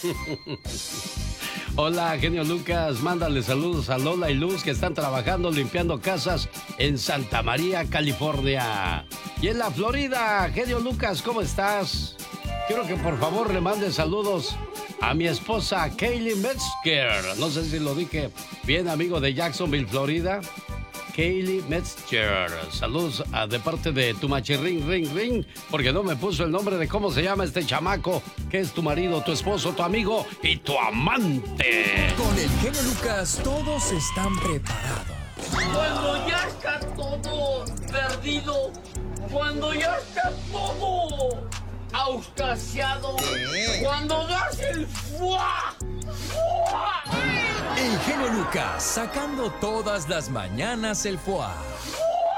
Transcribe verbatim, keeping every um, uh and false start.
Hola, genio Lucas. Mándale saludos a Lola y Luz que están trabajando limpiando casas en Santa María, California. Y en la Florida, genio Lucas, ¿cómo estás? Quiero que por favor le mande saludos a mi esposa Kaylee Metzger. No sé si lo dije bien, amigo de Jacksonville, Florida. Kaylee Metzger. Saludos a, de parte de tu machirring, ring, ring, porque no me puso el nombre de cómo se llama este chamaco, que es tu marido, tu esposo, tu amigo y tu amante. Con el genio Lucas todos están preparados. Cuando ya está todo perdido, cuando ya está todo auscasiado, cuando das el fuá, fuá. El genio Lucas sacando todas las mañanas el foie.